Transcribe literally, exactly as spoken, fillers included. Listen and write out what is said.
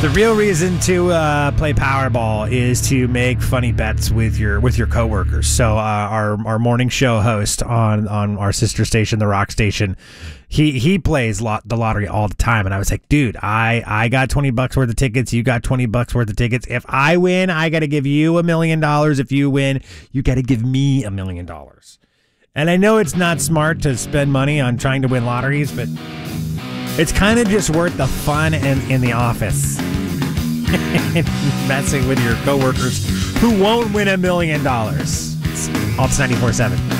The real reason to uh, play Powerball is to make funny bets with your with your coworkers. So uh, our our morning show host on on our sister station, the Rock Station, he he plays lot, the lottery all the time, and I was like, dude, I I got twenty bucks worth of tickets, you got twenty bucks worth of tickets. If I win, I got to give you a million dollars. If you win, you got to give me a million dollars. And I know it's not smart to spend money on trying to win lotteries, but it's kind of just worth the fun in, in the office. Messing with your coworkers who won't win a million dollars. It's Alts ninety-four point seven.